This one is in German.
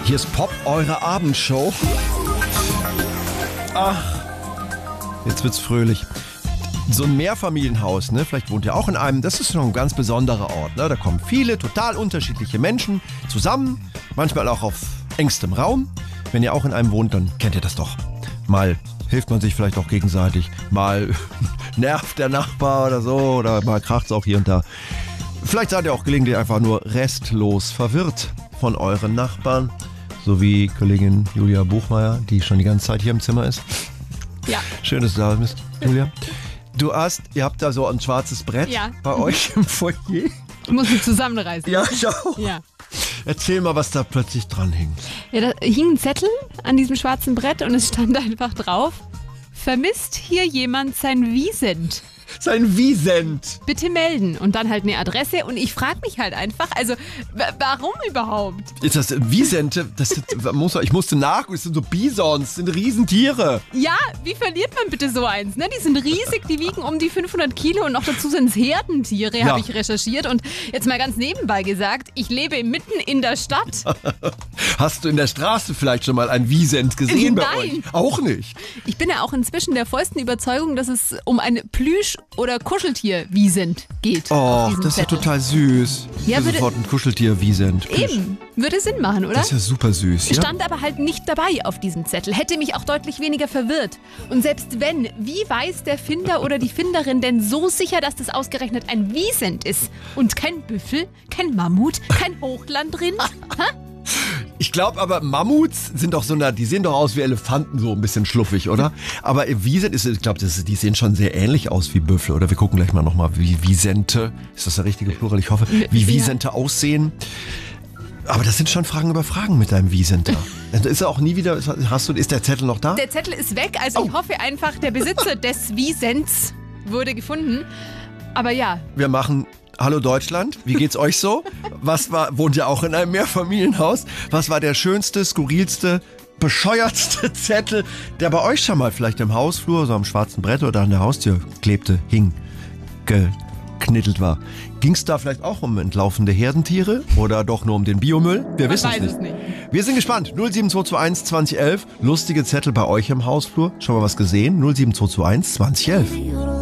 Hier ist Pop, eure Abendshow. Ach, jetzt wird's fröhlich. So ein Mehrfamilienhaus, ne? Vielleicht wohnt ihr auch in einem. Das ist schon ein ganz besonderer Ort, ne? Da kommen viele total unterschiedliche Menschen zusammen. Manchmal auch auf engstem Raum. Wenn ihr auch in einem wohnt, dann kennt ihr das doch. Mal hilft man sich vielleicht auch gegenseitig. Mal nervt der Nachbar oder so. Oder mal kracht's auch hier und da. Vielleicht seid ihr auch gelegentlich einfach nur restlos verwirrt von euren Nachbarn. So wie Kollegin Julia Buchmeier, die schon die ganze Zeit hier im Zimmer ist. Ja. Schön, dass du da bist, Julia. Ihr habt da so ein schwarzes Brett bei euch im Foyer. Ich muss mich zusammenreißen. Ja, ich auch. Ja. Erzähl mal, was da plötzlich dran hing. Ja, da hing ein Zettel an diesem schwarzen Brett und es stand einfach drauf: Vermisst hier jemand sein Wiesent? Sein Wiesent. Bitte melden. Und dann halt eine Adresse. Und ich frage mich halt einfach, also warum überhaupt? Ist das Wiesente? Ich musste nachgucken, das sind so Bisons, das sind Riesentiere. Ja, wie verliert man bitte so eins? Ne? Die sind riesig, die wiegen um die 500 Kilo und noch dazu sind es Herdentiere, habe ich recherchiert. Und jetzt mal ganz nebenbei gesagt, ich lebe mitten in der Stadt. Hast du in der Straße vielleicht schon mal ein Wiesent gesehen bei euch? Auch nicht. Ich bin ja auch inzwischen der vollsten Überzeugung, dass es um ein Plüsch- oder Kuscheltier-Wiesent geht. Oh, das ist ja total süß. Ja, sofort ein Kuscheltier-Wiesent. Eben, würde Sinn machen, oder? Das ist ja super süß. Ja? Stand aber halt nicht dabei auf diesem Zettel. Hätte mich auch deutlich weniger verwirrt. Und selbst wenn, wie weiß der Finder oder die Finderin denn so sicher, dass das ausgerechnet ein Wiesent ist? Und kein Büffel, kein Mammut, kein Hochlandrind? Ich glaube aber, Mammuts sind doch die sehen doch aus wie Elefanten, so ein bisschen schluffig, oder? Aber Wiesent ich glaube, die sehen schon sehr ähnlich aus wie Büffel. Oder wir gucken gleich mal nochmal, wie Wiesente, ist das der richtige Plural? Ich hoffe, wie Wiesente aussehen. Aber das sind schon Fragen über Fragen mit deinem Wiesent da. Ist er auch nie wieder, ist der Zettel noch da? Der Zettel ist weg, also ich hoffe einfach, der Besitzer des Wiesents wurde gefunden. Aber ja. Wir machen Hallo Deutschland, wie geht's euch so? Wohnt ihr auch in einem Mehrfamilienhaus? Was war der schönste, skurrilste, bescheuertste Zettel, der bei euch schon mal vielleicht im Hausflur, so am schwarzen Brett oder an der Haustür klebte, hing, geknittelt war? Ging's da vielleicht auch um entlaufende Herdentiere oder doch nur um den Biomüll? Wir wissen es nicht. Wir sind gespannt. 07221 2011, lustige Zettel bei euch im Hausflur. Schon mal was gesehen? 07221 2011.